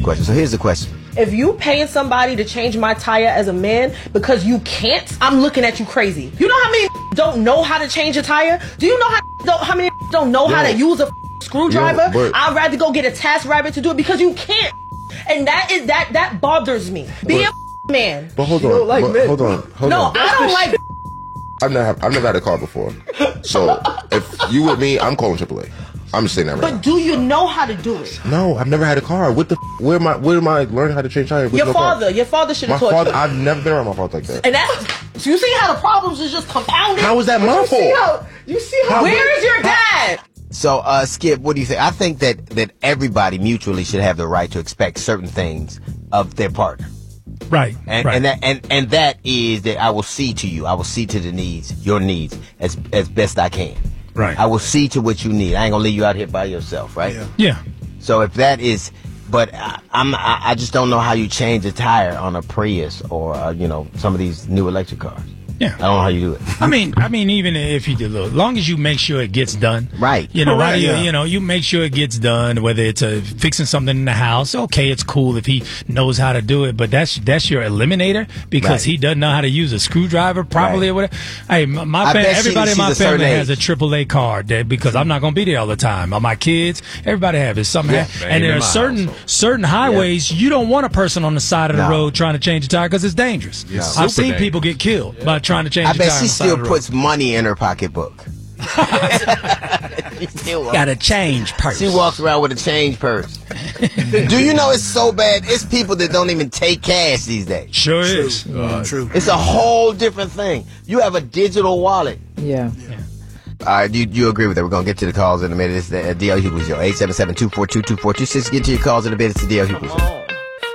question. So here's the question. If you paying somebody to change my tire as a man because you can't, I'm looking at you crazy. You know how many don't know how to change a tire? Do you know how many don't know how to use a screwdriver? I'd rather go get a TaskRabbit to do it because you can't. And that bothers me. Be a man. But hold on. Hold on. No, I don't like. I've never had a car before. So if you with me, I'm calling AAA. I'm just saying that right now. But do you know how to do it? No, I've never had a car. Where am I learning how to change tires? Your father should have taught you. I've never been around my father like that. And so you see how the problems is just compounded? How is that my fault? Where is your dad? So, Skip, what do you think? I think that everybody mutually should have the right to expect certain things of their partner. Right. And that is that I will see to you. I will see to your needs as best I can. Right. I will see to what you need. I ain't gonna leave you out here by yourself, right? Yeah. So if that is, but I just don't know how you change a tire on a Prius or some of these new electric cars. Yeah. I don't know how you do it. I mean, even if you do, as long as you make sure it gets done, right? You make sure it gets done. Whether it's fixing something in the house, okay, it's cool if he knows how to do it. But that's your eliminator because he doesn't know how to use a screwdriver properly or whatever. Hey, everybody in my family has a AAA card because I'm not gonna be there all the time. My kids, everybody have it. And there are certain highways you don't want a person on the side of the road trying to change a tire because it's dangerous. Yeah. I've seen people get killed by trying to change. I bet she still puts money in her pocketbook. Got a change purse. She walks around with a change purse. Do you know it's so bad? It's people that don't even take cash these days. Sure is. True. It's a whole different thing. You have a digital wallet. Yeah. All right, you agree with that? We're going to get to the calls in a minute. It's the DL Hughley Show. 877-242-2426. Get to your calls in a bit. It's the DL Hughley Show.